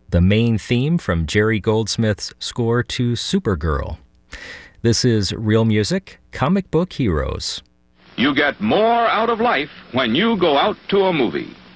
the main theme from Jerry Goldsmith's score to Supergirl. This is Real Music, Comic Book Heroes. You get more out of life when you go out to a movie.